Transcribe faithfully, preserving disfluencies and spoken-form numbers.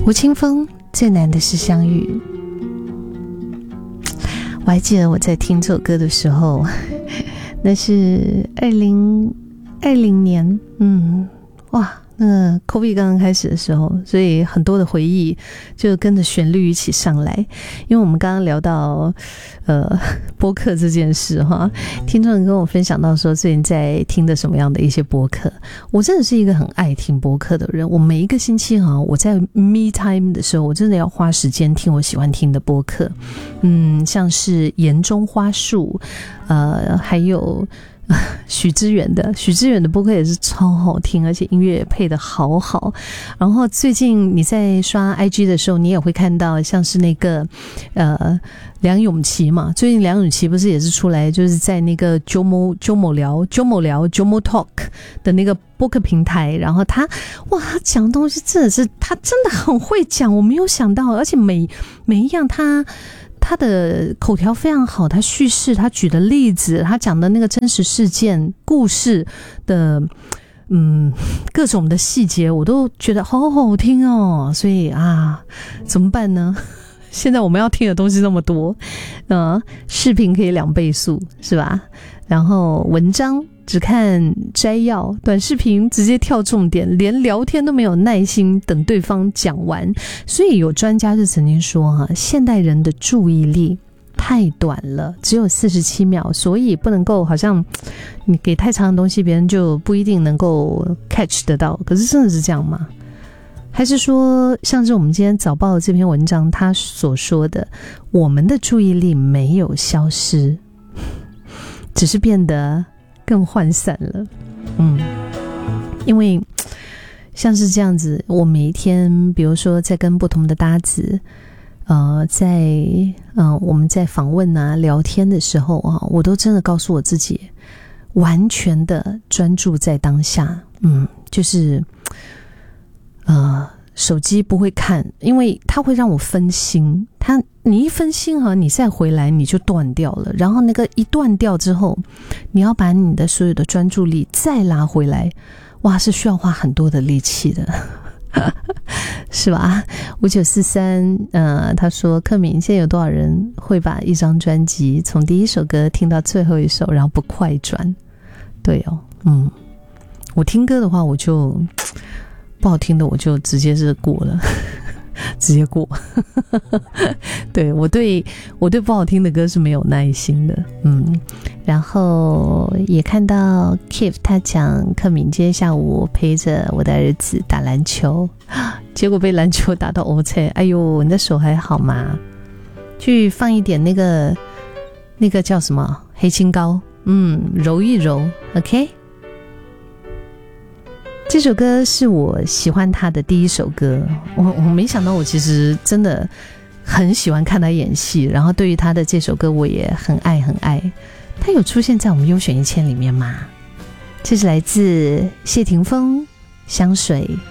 吴青峰，最难的是相遇。我还记得我在听这首歌的时候，那是二零二零年，嗯，哇，那个 COVID 刚刚开始的时候，所以很多的回忆就跟着旋律一起上来。因为我们刚刚聊到呃播客这件事哈，听众跟我分享到说最近在听的什么样的一些播客。我真的是一个很爱听播客的人，我每一个星期哈，我在 me time 的时候，我真的要花时间听我喜欢听的播客。嗯，像是岩中花树，呃，还有许知远的许知远的播客也是超好听，而且音乐也配得好好。然后最近你在刷 I G 的时候，你也会看到像是那个呃梁咏琪嘛，最近梁咏琪不是也是出来，就是在那个 Jomo Jomo 聊 Jomo 聊 Jomo Talk 的那个播客平台，然后他哇，他讲的东西真的是他真的很会讲，我没有想到，而且每每一样他。他的口条非常好，他叙事，他举的例子，他讲的那个真实事件故事的嗯各种的细节，我都觉得好好听哦。所以啊，怎么办呢？现在我们要听的东西那么多，呃，视频可以两倍速是吧？然后文章只看摘要，短视频直接跳重点，连聊天都没有耐心等对方讲完。所以有专家就曾经说哈、啊，现代人的注意力太短了，只有四十七秒，所以不能够好像你给太长的东西，别人就不一定能够 catch 得到。可是真的是这样吗？还是说像是我们今天早报的这篇文章他所说的，我们的注意力没有消失，只是变得更涣散了。嗯，因为像是这样子，我每一天比如说在跟不同的搭子呃，在呃我们在访问啊聊天的时候啊，我都真的告诉我自己完全的专注在当下。嗯，就是呃手机不会看，因为它会让我分心，它你一分心啊，你再回来你就断掉了，然后那个一断掉之后，你要把你的所有的专注力再拉回来，哇，是需要花很多的力气的是吧？五九四三呃，他说克敏，现在有多少人会把一张专辑从第一首歌听到最后一首然后不快转？对哦，嗯，我听歌的话我就不好听的我就直接是过了直接过对，我对我对不好听的歌是没有耐心的。嗯，然后也看到 Kif 他讲克敏今天下午陪着我的儿子打篮球，结果被篮球打到 O C， 哎呦，你的手还好吗？去放一点那个那个叫什么黑青膏，嗯，揉一揉 OK。这首歌是我喜欢他的第一首歌，我我没想到我其实真的很喜欢看他演戏，然后对于他的这首歌我也很爱很爱。他有出现在我们优选一千里面吗？这是来自谢霆锋香水。